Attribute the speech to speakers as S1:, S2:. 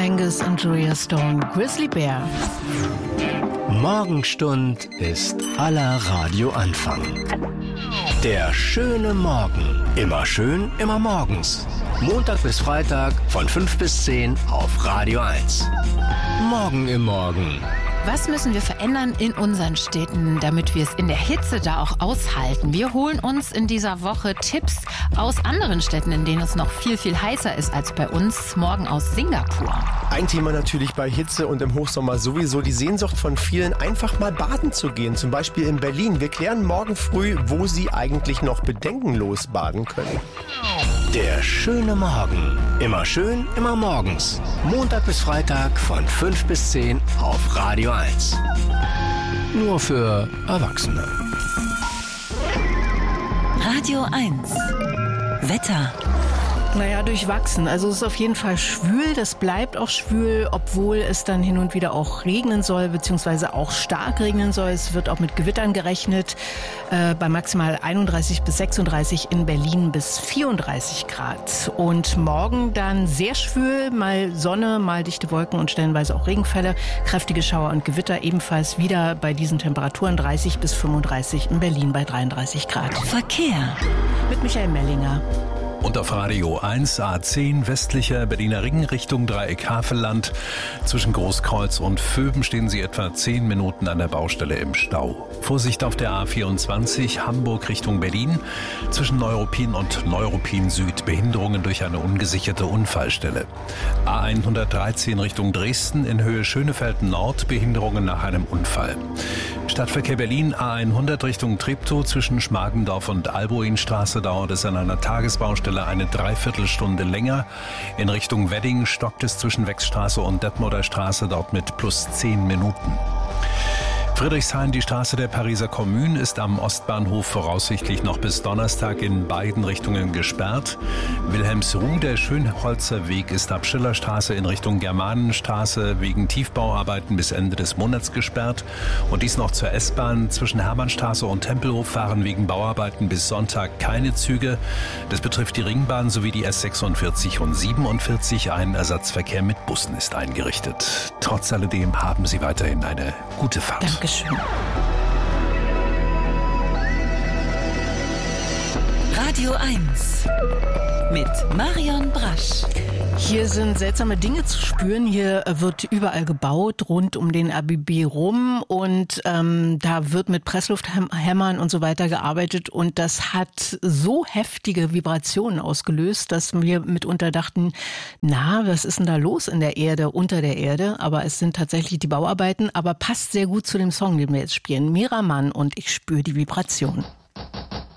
S1: Angus und Julia Stone, Grizzly Bear.
S2: Morgenstund ist aller Radioanfang. Der schöne Morgen. Immer schön, immer morgens. Montag bis Freitag von 5 bis 10 auf Radio 1. Morgen im Morgen.
S1: Was müssen wir verändern in unseren Städten, damit wir es in der Hitze da auch aushalten? Wir holen uns in dieser Woche Tipps aus anderen Städten, in denen es noch viel, viel heißer ist als bei uns. Morgen aus Singapur.
S3: Ein Thema natürlich bei Hitze und im Hochsommer sowieso die Sehnsucht von vielen, einfach mal baden zu gehen. Zum Beispiel in Berlin. Wir klären morgen früh, wo Sie eigentlich noch bedenkenlos baden können.
S2: Der schöne Morgen. Immer schön, immer morgens. Montag bis Freitag von 5 bis 10 auf Radio 1. Nur für Erwachsene.
S4: Radio 1. Wetter.
S1: Naja, durchwachsen. Also es ist auf jeden Fall schwül. Das bleibt auch schwül, obwohl es dann hin und wieder auch regnen soll, beziehungsweise auch stark regnen soll. Es wird auch mit Gewittern gerechnet. Bei maximal 31 bis 36 in Berlin bis 34 Grad. Und morgen dann sehr schwül, mal Sonne, mal dichte Wolken und stellenweise auch Regenfälle. Kräftige Schauer und Gewitter ebenfalls wieder bei diesen Temperaturen 30 bis 35 in Berlin bei 33 Grad.
S4: Verkehr.
S1: Mit Michael Mellinger.
S5: Und auf Radio 1 A10 westlicher Berliner Ring Richtung Dreieck Havelland. Zwischen Großkreuz und Vöben stehen Sie etwa 10 Minuten an der Baustelle im Stau. Vorsicht auf der A24 Hamburg Richtung Berlin. Zwischen Neuruppin und Neuruppin Süd Behinderungen durch eine ungesicherte Unfallstelle. A113 Richtung Dresden in Höhe Schönefeld Nord Behinderungen nach einem Unfall. Stadtverkehr Berlin A100 Richtung Treptow zwischen Schmargendorf und Alboinstraße dauert es an einer Tagesbaustelle eine Dreiviertelstunde länger. In Richtung Wedding stockt es zwischen Wechsstraße und Detmolder Straße dort mit plus 10 Minuten. Friedrichshain, die Straße der Pariser Kommune, ist am Ostbahnhof voraussichtlich noch bis Donnerstag in beiden Richtungen gesperrt. Wilhelmsruh, der Schönholzer Weg, ist ab Schillerstraße in Richtung Germanenstraße wegen Tiefbauarbeiten bis Ende des Monats gesperrt. Und dies noch zur S-Bahn. Zwischen Hermannstraße und Tempelhof fahren wegen Bauarbeiten bis Sonntag keine Züge. Das betrifft die Ringbahn sowie die S46 und 47. Ein Ersatzverkehr mit Bussen ist eingerichtet. Trotz alledem haben Sie weiterhin eine gute Fahrt.
S1: Dankeschön.
S4: Radio 1 mit Marion Brasch.
S1: Hier sind seltsame Dinge zu spüren. Hier wird überall gebaut, rund um den RBB rum. Und da wird mit Presslufthämmern und so weiter gearbeitet. Und das hat so heftige Vibrationen ausgelöst, dass wir mitunter dachten, na, was ist denn da los in der Erde, unter der Erde? Aber es sind tatsächlich die Bauarbeiten. Aber passt sehr gut zu dem Song, den wir jetzt spielen. Miramann und Ich spüre die Vibration.